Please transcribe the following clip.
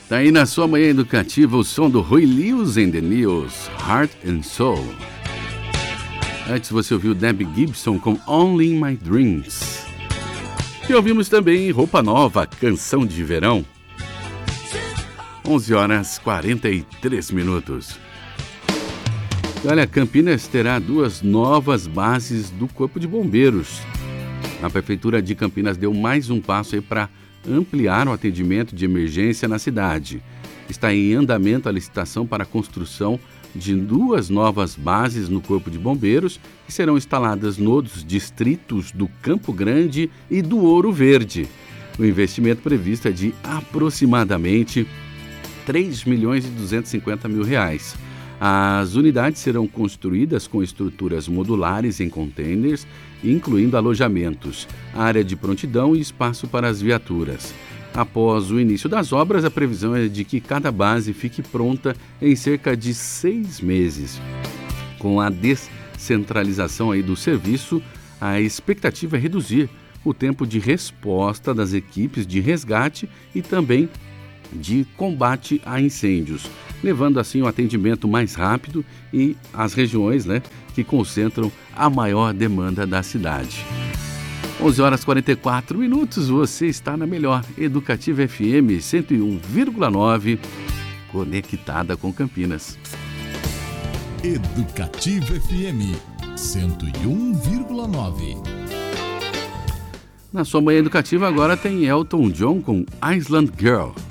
Tá aí na sua manhã educativa o som do Rui Lewis and the News, Heart and Soul. Antes você ouviu Debbie Gibson com Only in My Dreams. E ouvimos também Roupa Nova, Canção de Verão. 11h43. E olha, Campinas terá 2 novas bases do Corpo de Bombeiros. A Prefeitura de Campinas deu mais um passo aí para ampliar o atendimento de emergência na cidade. Está em andamento a licitação para a construção de 2 novas bases no Corpo de Bombeiros, que serão instaladas nos distritos do Campo Grande e do Ouro Verde. O investimento previsto é de aproximadamente R$ 3.250.000. As unidades serão construídas com estruturas modulares em containers, incluindo alojamentos, área de prontidão e espaço para as viaturas. Após o início das obras, a previsão é de que cada base fique pronta em cerca de 6 meses. Com a descentralização aí do serviço, a expectativa é reduzir o tempo de resposta das equipes de resgate e também de combate a incêndios, levando assim o atendimento mais rápido e as regiões, que concentram a maior demanda da cidade. 11h44, você está na melhor Educativa FM 101,9, conectada com Campinas. Educativa FM 101,9. Na sua manhã educativa agora tem Elton John com Island Girl.